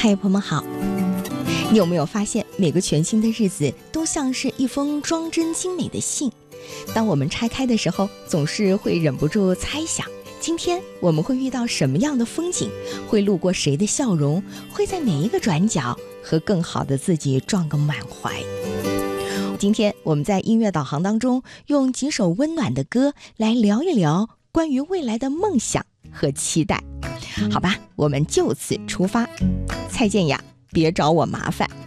嗨，朋友们好。你有没有发现，每个全新的日子都像是一封装帧精美的信？当我们拆开的时候，总是会忍不住猜想，今天我们会遇到什么样的风景，会路过谁的笑容，会在哪一个转角和更好的自己撞个满怀。今天我们在音乐导航当中，用几首温暖的歌来聊一聊关于未来的梦想和期待。好吧，我们就此出发。蔡健雅，别找我麻烦。